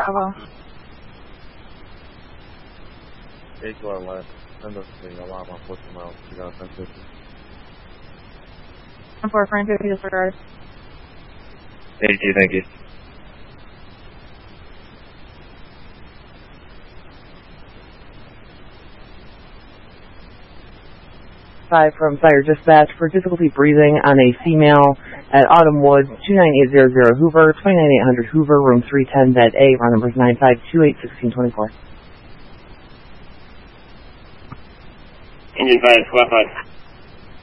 Bravo. 8 left, send us the alarm on 14 miles, 2050. 4 Frank 50 disregard. 82, thank you. Five from Fire Dispatch for difficulty breathing on a female at Autumn Woods, 29800 Hoover, 29800 Hoover, room 310, bed A, round numbers 95281624. Engine 5, squad 5.